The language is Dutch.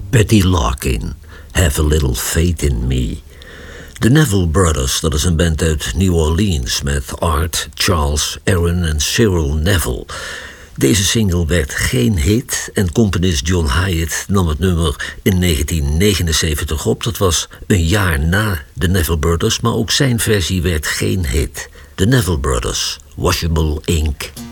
Betty Larkin, Have a Little Faith in Me. De Neville Brothers, dat is een band uit New Orleans met Art, Charles, Aaron en Cyril Neville. Deze single werd geen hit en componist John Hiatt nam het nummer in 1979 op. Dat was een jaar na de Neville Brothers, maar ook zijn versie werd geen hit. De Neville Brothers, Washable Ink.